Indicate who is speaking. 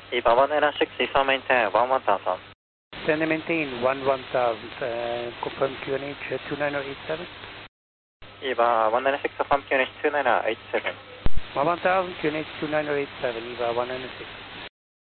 Speaker 1: EVA 196, EVA maintain 11000.
Speaker 2: Send and maintain 11000. Confirm QNH 29087.
Speaker 1: EVA 196, confirm QNH 29087.
Speaker 2: 11000 QNH 29087, EVA 196.